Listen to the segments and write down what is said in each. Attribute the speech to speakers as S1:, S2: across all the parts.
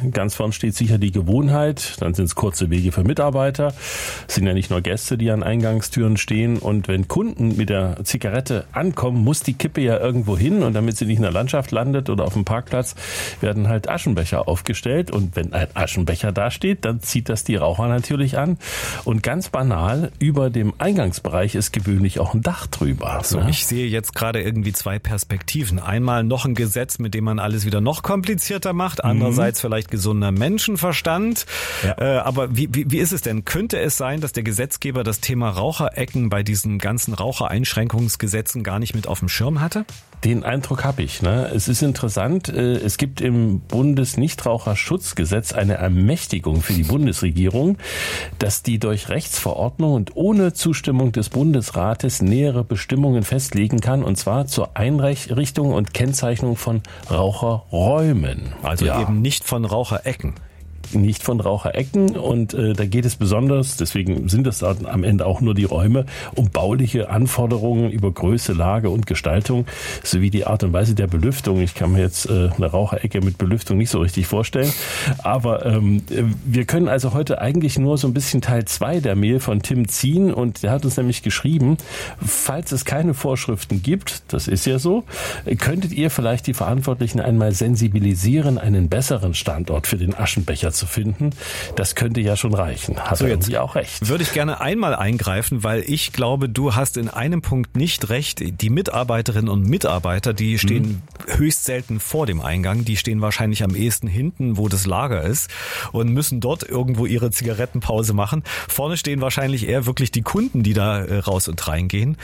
S1: Ganz vorn steht sicher die Gewohnheit. Dann sind es kurze Wege für Mitarbeiter. Es sind ja nicht nur Gäste, die an Eingangstüren stehen. Und wenn Kunden mit der Zigarette ankommen, muss die Kippe ja irgendwo hin. Und damit sie nicht in der Landschaft landet oder auf dem Parkplatz, werden halt Aschenbecher aufgestellt. Und wenn ein Aschenbecher da steht, dann zieht das die Raucher natürlich an. Und ganz banal, über dem Eingangsbereich ist gewöhnlich auch ein Dach drüber.
S2: So, ich sehe jetzt gerade irgendwie zwei Perspektiven. Einmal noch ein Gesetz, mit dem man alles wieder noch komplizierter macht. Andererseits vielleicht gesunder Menschenverstand. Ja. Aber wie ist es denn? Könnte es sein, dass der Gesetzgeber das Thema Raucherecken bei diesen ganzen Rauchereinschränkungsgesetzen gar nicht mit auf dem Schirm hatte?
S1: Den Eindruck habe ich. Es ist interessant, es gibt im Bundesnichtraucherschutzgesetz eine Ermächtigung für die Bundesregierung, dass die durch Rechtsverordnung und ohne Zustimmung des Bundesrates nähere Bestimmungen festlegen kann, und zwar zur Einrichtung und Kennzeichnung von Raucherräumen.
S2: Also eben nicht von Raucherecken.
S1: Nicht von Raucherecken, und da geht es besonders, deswegen sind es am Ende auch nur die Räume, um bauliche Anforderungen über Größe, Lage und Gestaltung sowie die Art und Weise der Belüftung. Ich kann mir jetzt eine Raucherecke mit Belüftung nicht so richtig vorstellen, aber wir können also heute eigentlich nur so ein bisschen Teil 2 der Mail von Tim ziehen, und der hat uns nämlich geschrieben, falls es keine Vorschriften gibt, das ist ja so, könntet ihr vielleicht die Verantwortlichen einmal sensibilisieren, einen besseren Standort für den Aschenbecher zu finden. Das könnte ja schon reichen. Hat er jetzt auch recht.
S2: Würde ich gerne einmal eingreifen, weil ich glaube, du hast in einem Punkt nicht recht. Die Mitarbeiterinnen und Mitarbeiter, die stehen höchst selten vor dem Eingang. Die stehen wahrscheinlich am ehesten hinten, wo das Lager ist, und müssen dort irgendwo ihre Zigarettenpause machen. Vorne stehen wahrscheinlich eher wirklich die Kunden, die da raus und reingehen.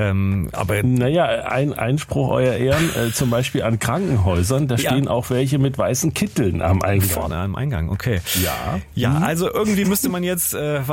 S2: Aber
S1: naja, ein Einspruch, Euer Ehren, zum Beispiel an Krankenhäusern, da stehen auch welche mit weißen Kitteln am Eingang.
S2: Vorne am Eingang, okay. Ja, also irgendwie müsste man jetzt,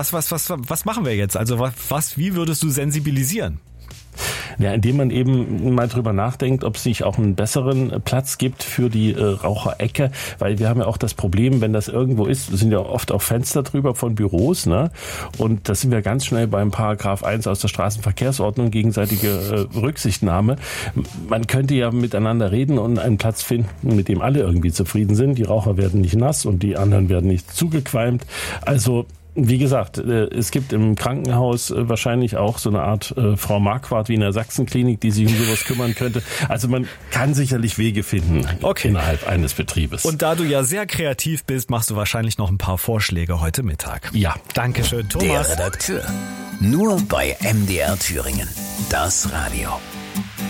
S2: was machen wir jetzt? Also wie würdest du sensibilisieren?
S1: Ja, indem man eben mal drüber nachdenkt, ob es nicht auch einen besseren Platz gibt für die Raucherecke, weil wir haben ja auch das Problem, wenn das irgendwo ist, sind ja oft auch Fenster drüber von Büros, und da sind wir ganz schnell beim Paragraph 1 aus der Straßenverkehrsordnung, gegenseitige Rücksichtnahme. Man könnte ja miteinander reden und einen Platz finden, mit dem alle irgendwie zufrieden sind. Die Raucher werden nicht nass und die anderen werden nicht zugequalmt. Also wie gesagt, es gibt im Krankenhaus wahrscheinlich auch so eine Art Frau Marquardt wie in der Sachsenklinik, die sich um sowas kümmern könnte. Also man kann sicherlich Wege finden innerhalb eines Betriebes.
S2: Und da du ja sehr kreativ bist, machst du wahrscheinlich noch ein paar Vorschläge heute Mittag.
S1: Ja.
S2: Dankeschön, Thomas.
S3: Der Redakteur. Nur bei MDR Thüringen. Das Radio.